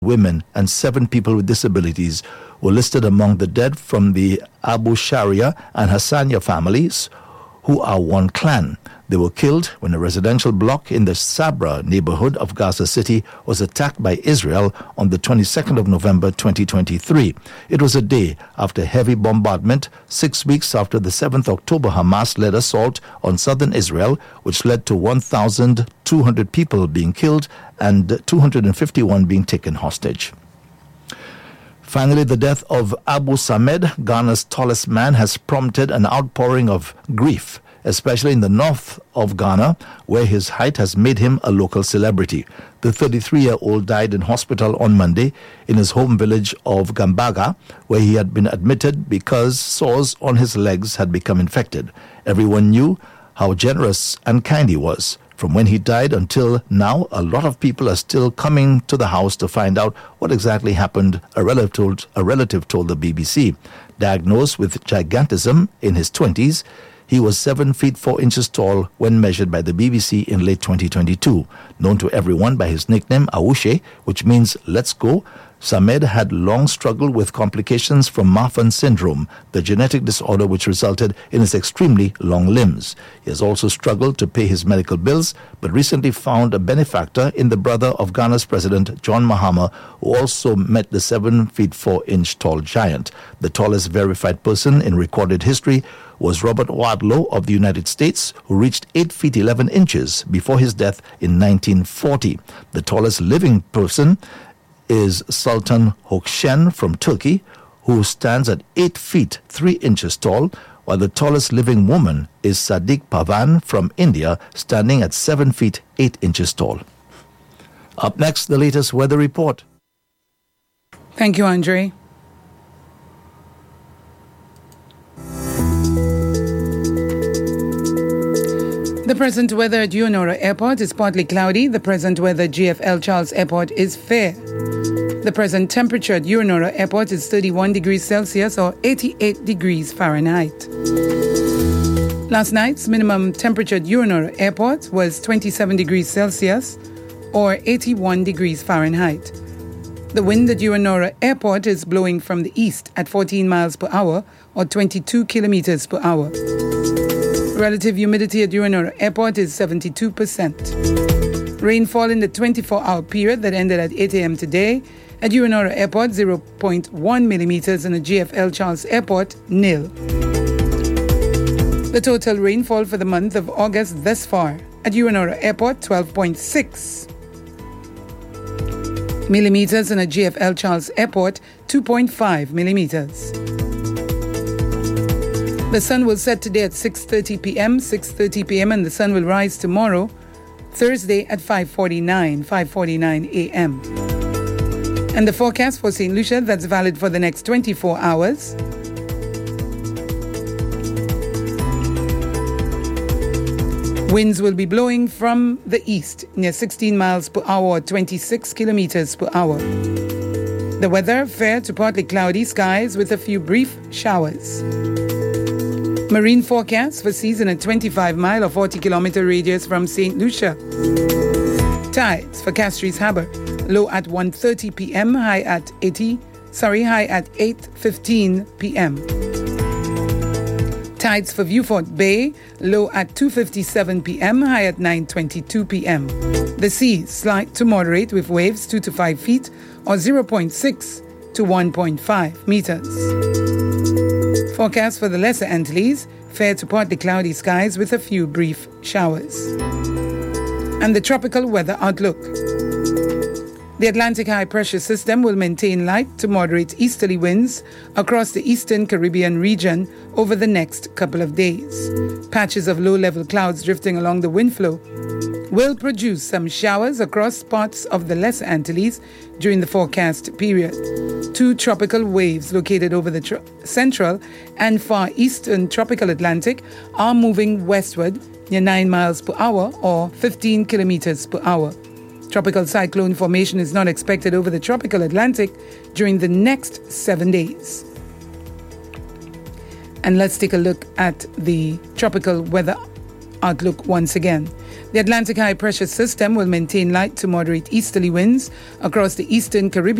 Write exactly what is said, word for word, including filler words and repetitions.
women, and seven people with disabilities were listed among the dead from the Abu Sharia and Hassania families, who are one clan. They were killed when a residential block in the Sabra neighborhood of Gaza City was attacked by Israel on the twenty-second of November twenty twenty-three. It was a day after heavy bombardment, six weeks after the seventh of October Hamas-led assault on southern Israel, which led to one thousand two hundred people being killed and two hundred fifty-one being taken hostage. Finally, the death of Abu Samed, Ghana's tallest man, has prompted an outpouring of grief, especially in the north of Ghana, where his height has made him a local celebrity. The thirty-three-year-old died in hospital on Monday in his home village of Gambaga, where he had been admitted because sores on his legs had become infected. Everyone knew how generous and kind he was. From when he died until now, a lot of people are still coming to the house to find out what exactly happened, a relative told, a relative told the B B C. Diagnosed with gigantism in his twenties, he was seven feet four inches tall when measured by the B B C in late twenty twenty-two. Known to everyone by his nickname Awushe, which means let's go, Samed had long struggled with complications from Marfan syndrome, the genetic disorder which resulted in his extremely long limbs. He has also struggled to pay his medical bills, but recently found a benefactor in the brother of Ghana's President John Mahama, who also met the seven feet four inch tall giant. The tallest verified person in recorded history was Robert Wadlow of the United States, who reached eight feet eleven inches before his death in nineteen forty. The tallest living person is Sultan Hokshen from Turkey, who stands at eight feet three inches tall, while the tallest living woman is Sadiq Pavan from India, standing at seven feet eight inches tall. Up next, the latest weather report. Thank you, Andre. The present weather at Uonora Airport is partly cloudy. The present weather at G F L Charles Airport is fair. The present temperature at Uonora Airport is thirty-one degrees Celsius or eighty-eight degrees Fahrenheit. Last night's minimum temperature at Uonora Airport was twenty-seven degrees Celsius or eighty-one degrees Fahrenheit. The wind at Uonora Airport is blowing from the east at fourteen miles per hour or twenty-two kilometers per hour. Relative humidity at Uonora Airport is seventy-two percent. Rainfall in the twenty-four hour period that ended at eight a.m. today at Uonora Airport, zero point one millimeters, and at G F L Charles Airport, nil. The total rainfall for the month of August thus far at Uonora Airport, twelve point six millimeters, and at G F L Charles Airport, two point five millimeters. The sun will set today at six thirty p.m., six thirty p.m., and the sun will rise tomorrow, Thursday, at five forty-nine, five forty-nine a.m. And the forecast for Saint Lucia, that's valid for the next twenty-four hours. Winds will be blowing from the east near sixteen miles per hour, twenty-six kilometers per hour. The weather, fair to partly cloudy skies with a few brief showers. Marine forecast for season at twenty-five mile or forty kilometer radius from Saint Lucia. Tides for Castries Harbour, low at one thirty p.m., high at eighty, sorry, high at eight fifteen p.m. Tides for Viewfort Bay, low at two fifty-seven p.m., high at nine twenty-two p.m. The sea slight to moderate with waves two to five feet or zero point six to one point five meters. Forecast for the Lesser Antilles, fair to partly cloudy skies with a few brief showers. And the tropical weather outlook. The Atlantic high pressure system will maintain light to moderate easterly winds across the eastern Caribbean region over the next couple of days. Patches of low-level clouds drifting along the wind flow will produce some showers across parts of the Lesser Antilles during the forecast period. Two tropical waves located over the tro- central and far eastern tropical Atlantic are moving westward near nine miles per hour or fifteen kilometers per hour. Tropical cyclone formation is not expected over the tropical Atlantic during the next seven days. And let's take a look at the tropical weather outlook once again. The Atlantic high pressure system will maintain light to moderate easterly winds across the eastern Caribbean